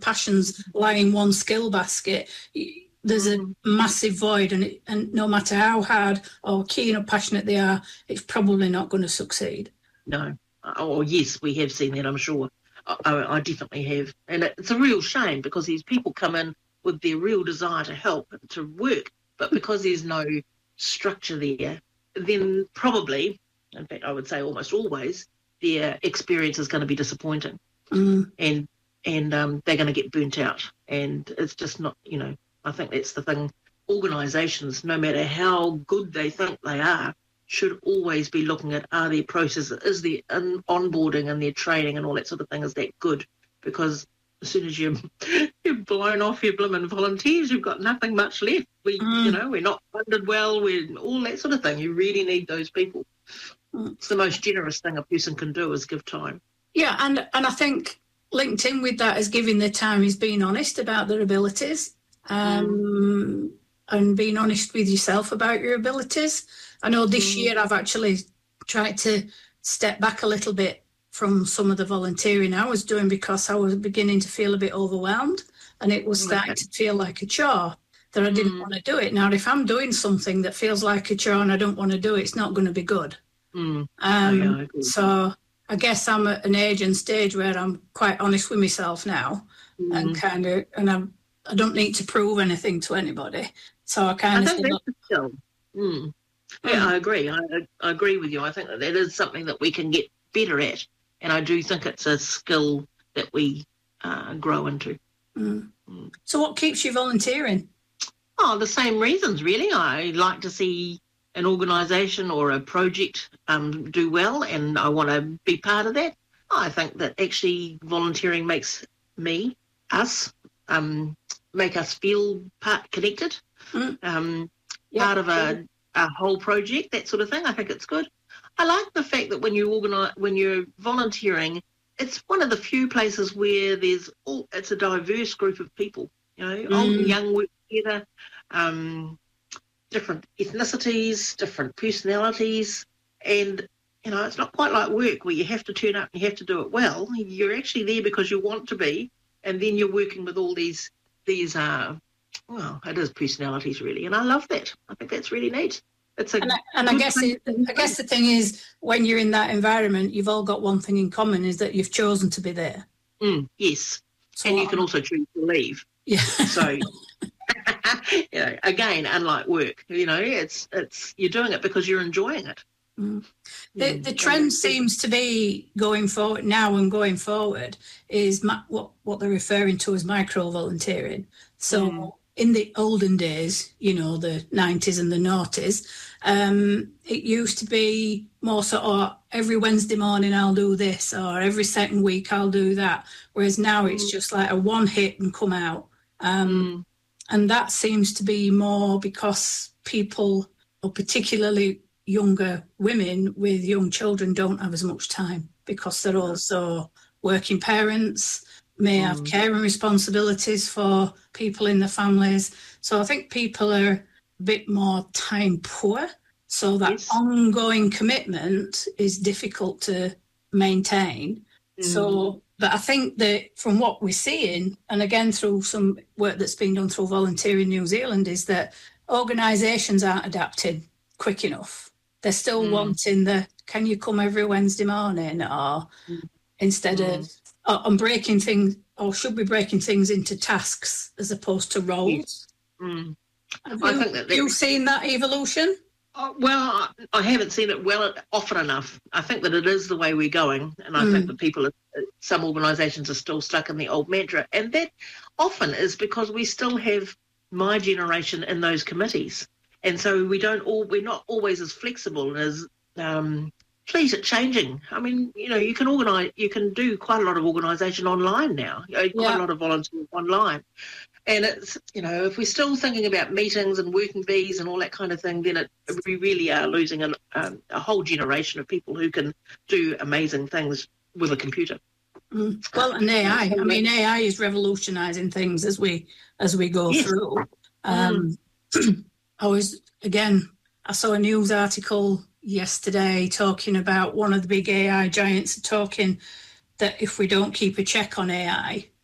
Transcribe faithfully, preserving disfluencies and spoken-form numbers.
passions lie in one skill basket, there's a massive void, and it, and no matter how hard or keen or passionate they are, it's probably not going to succeed. No. Oh, yes, we have seen that, I'm sure. I, I definitely have. And it's a real shame because these people come in with their real desire to help and to work, but because there's no structure there, then probably, in fact, I would say almost always, their experience is going to be disappointing. Mm. And and um, they're going to get burnt out. And it's just not, you know, I think that's the thing. Organisations, no matter how good they think they are, should always be looking at, are their processes, is their in, onboarding and their training and all that sort of thing, is that good? Because as soon as you, you've blown off your blooming volunteers, you've got nothing much left. We, Mm. you know, we're not funded well, we're all that sort of thing. You really need those people. Mm. It's the most generous thing a person can do is give time. Yeah, and, and I think linked in with that is giving their time is being honest about their abilities, um, mm. and being honest with yourself about your abilities. I know this mm. year I've actually tried to step back a little bit from some of the volunteering I was doing because I was beginning to feel a bit overwhelmed, and it was starting okay. to feel like a chore that I didn't mm. want to do it. Now, if I'm doing something that feels like a chore and I don't want to do it, it's not going to be good. Mm. Um, oh, yeah, I so I guess I'm at an age and stage where I'm quite honest with myself now, mm. and kind of, and I'm, I don't need to prove anything to anybody. So I kind I of think that's a skill. Mm. Yeah, mm. I agree. I, I agree with you. I think that that is something that we can get better at, and I do think it's a skill that we uh, grow into. Mm. Mm. So what keeps you volunteering? Oh, the same reasons, really. I like to see an organisation or a project um, do well, and I want to be part of that. I think that actually volunteering makes me, us, um, make us feel part connected, mm. um, yep. part of a, a whole project, that sort of thing. I think it's good. I like the fact that when you organise, when you're volunteering, it's one of the few places where there's all, it's a diverse group of people, you know, mm. old and young work together, um, different ethnicities, different personalities, and, you know, it's not quite like work where you have to turn up and you have to do it well. You're actually there because you want to be, and then you're working with all these, these uh, well, it is personalities, really, and I love that. I think that's really neat. It's a and I, and I guess it, I guess the thing is, when you're in that environment, you've all got one thing in common, is that you've chosen to be there. Mm, yes, so and you can also choose to leave. Yeah. So, you know, again, unlike work, you know, it's it's you're doing it because you're enjoying it. Mm. The the trend seems to be going forward now and going forward is ma- what what they're referring to as micro volunteering. So. Mm. In the olden days, you know, the nineties and the noughties, um, it used to be more sort of every Wednesday morning I'll do this, or every second week I'll do that. Whereas now mm. it's just like a one hit and come out. Um, mm. And that seems to be more because people, or particularly younger women with young children, don't have as much time because they're also working parents, may have mm. caring responsibilities for people in the families. So I think people are a bit more time poor. So that yes. ongoing commitment is difficult to maintain. Mm. So, but I think that from what we're seeing, and again through some work that's been done through Volunteering New Zealand, is that organisations aren't adapting quick enough. They're still mm. wanting the, can you come every Wednesday morning, or mm. instead mm. of, I'm breaking things, or should be breaking things into tasks as opposed to roles. Yes. Mm. Have I you, think that you seen that evolution? Oh, well, I, I haven't seen it well often enough. I think that it is the way we're going, and I mm. think that people, some organisations are still stuck in the old mantra, and that often is because we still have my generation in those committees, and so we don't all we're not always as flexible as. Um, Please, it's changing. I mean, you know, you can organise, you can do quite a lot of organisation online now, you know, quite yeah. a lot of volunteering online. And it's, you know, if we're still thinking about meetings and working bees and all that kind of thing, then it, we really are losing a, um, a whole generation of people who can do amazing things with a computer. Mm. Well, and A I. I mean, A I is revolutionising things as we as we go yes. through. Um, mm. I was, again, I saw a news article yesterday talking about one of the big A I giants talking that if we don't keep a check on A I,